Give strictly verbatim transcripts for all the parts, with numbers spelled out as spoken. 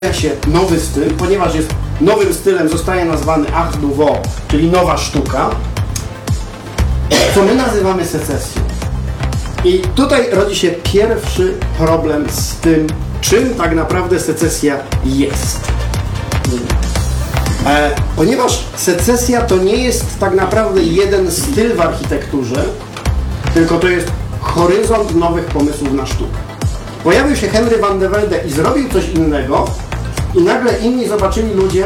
się nowy styl, ponieważ jest nowym stylem, zostaje nazwany Art Nouveau, czyli nowa sztuka, co my nazywamy secesją. I tutaj rodzi się pierwszy problem z tym, czym tak naprawdę secesja jest. E, ponieważ secesja to nie jest tak naprawdę jeden styl w architekturze, tylko to jest horyzont nowych pomysłów na sztukę. Pojawił się Henry van de Velde i zrobił coś innego i nagle inni zobaczyli ludzie,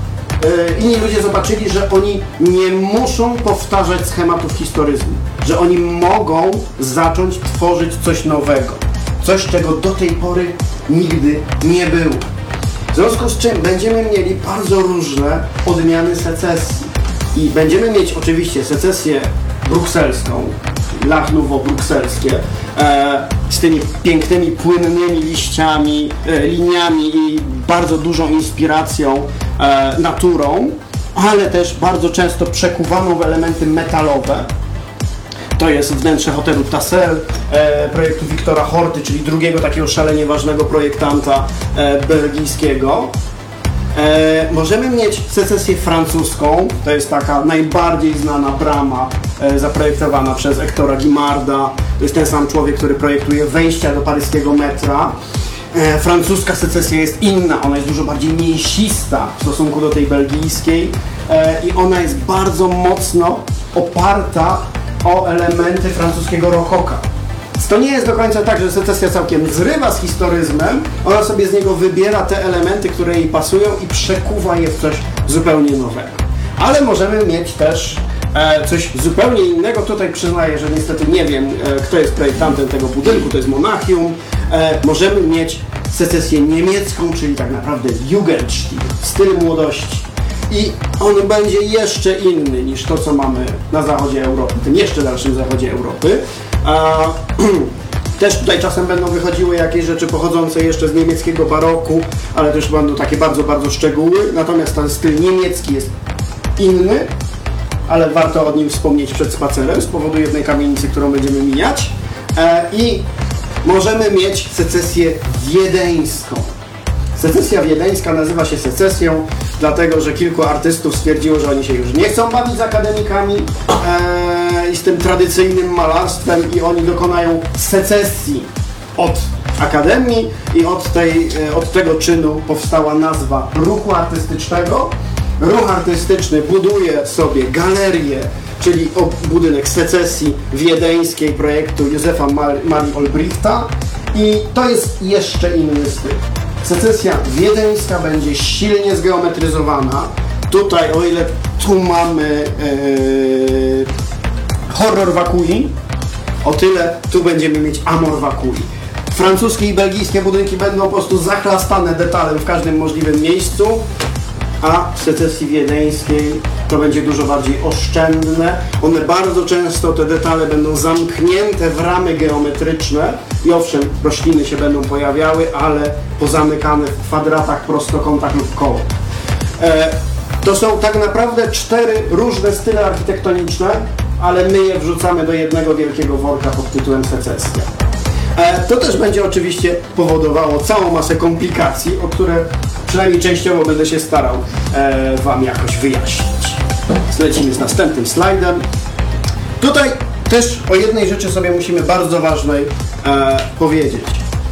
e, inni ludzie zobaczyli, że oni nie muszą powtarzać schematów historyzmu, że oni mogą zacząć tworzyć coś nowego, coś, czego do tej pory nigdy nie było. W związku z czym będziemy mieli bardzo różne odmiany secesji i będziemy mieć oczywiście secesję brukselską, L'Art Nouveau brukselskie, e, z tymi pięknymi, płynnymi liściami, e, liniami i bardzo dużą inspiracją, e, naturą, ale też bardzo często przekuwaną w elementy metalowe. To jest wnętrze hotelu Tassel, e, projektu Wiktora Horty, czyli drugiego takiego szalenie ważnego projektanta e, belgijskiego. E, możemy mieć secesję francuską, to jest taka najbardziej znana brama e, zaprojektowana przez Hectora Guimarda. To jest ten sam człowiek, który projektuje wejścia do paryskiego metra. E, francuska secesja jest inna, ona jest dużo bardziej mięsista w stosunku do tej belgijskiej e, i ona jest bardzo mocno oparta o elementy francuskiego rokoka. To nie jest do końca tak, że secesja całkiem zrywa z historyzmem, ona sobie z niego wybiera te elementy, które jej pasują i przekuwa je w coś zupełnie nowego. Ale możemy mieć też e, coś zupełnie innego. Tutaj przyznaję, że niestety nie wiem, e, kto jest projektantem tego budynku, to jest Monachium. E, możemy mieć secesję niemiecką, czyli tak naprawdę Jugendstil, styl młodości. I on będzie jeszcze inny niż to, co mamy na zachodzie Europy, tym jeszcze dalszym zachodzie Europy. A, też tutaj czasem będą wychodziły jakieś rzeczy pochodzące jeszcze z niemieckiego baroku, ale to już będą takie bardzo, bardzo szczegóły. Natomiast ten styl niemiecki jest inny, ale warto o nim wspomnieć przed spacerem z powodu jednej kamienicy, którą będziemy mijać. E, I możemy mieć secesję wiedeńską. Secesja wiedeńska nazywa się secesją, dlatego że kilku artystów stwierdziło, że oni się już nie chcą bawić z akademikami e, i z tym tradycyjnym malarstwem i oni dokonają secesji od akademii i od, tej, e, od tego czynu powstała nazwa ruchu artystycznego. Ruch artystyczny buduje sobie galerię, czyli budynek secesji wiedeńskiej projektu Józefa Marii Olbrichta i to jest jeszcze inny styl. Secesja wiedeńska będzie silnie zgeometryzowana. Tutaj, o ile tu mamy ee, horror vacui, o tyle tu będziemy mieć amor vacui. Francuskie i belgijskie budynki będą po prostu zachlastane detalem w każdym możliwym miejscu, a w secesji wiedeńskiej to będzie dużo bardziej oszczędne. One bardzo często, te detale będą zamknięte w ramy geometryczne i owszem, rośliny się będą pojawiały, ale pozamykane w kwadratach, prostokątach lub kołach. E, to są tak naprawdę cztery różne style architektoniczne, ale my je wrzucamy do jednego wielkiego worka pod tytułem secesja. E, to też będzie oczywiście powodowało całą masę komplikacji, o które przynajmniej częściowo będę się starał e, Wam jakoś wyjaśnić. Lecimy z następnym slajdem. Tutaj też o jednej rzeczy sobie musimy bardzo ważnej e, powiedzieć.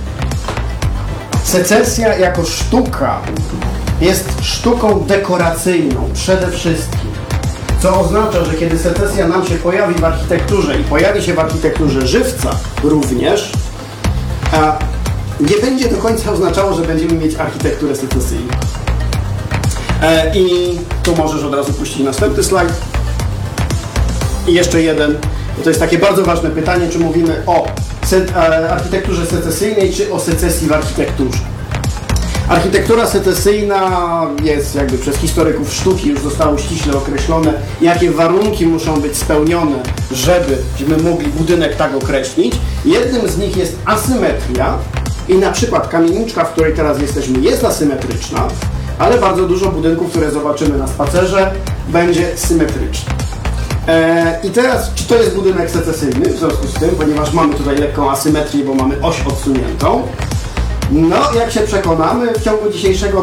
Secesja jako sztuka jest sztuką dekoracyjną przede wszystkim. Co oznacza, że kiedy secesja nam się pojawi w architekturze i pojawi się w architekturze żywca również, a nie będzie do końca oznaczało, że będziemy mieć architekturę secesyjną. E, I tu możesz od razu puścić następny slajd. I jeszcze jeden, bo to jest takie bardzo ważne pytanie, czy mówimy o se- e, architekturze secesyjnej, czy o secesji w architekturze. Architektura secesyjna jest jakby przez historyków sztuki już zostało ściśle określone, jakie warunki muszą być spełnione, żebyśmy mogli budynek tak określić. Jednym z nich jest asymetria i na przykład kamieniczka, w której teraz jesteśmy, jest asymetryczna, ale bardzo dużo budynków, które zobaczymy na spacerze, będzie symetryczne. Eee, I teraz, czy to jest budynek secesyjny w związku z tym, ponieważ mamy tutaj lekką asymetrię, bo mamy oś odsuniętą. No, jak się przekonamy w ciągu dzisiejszego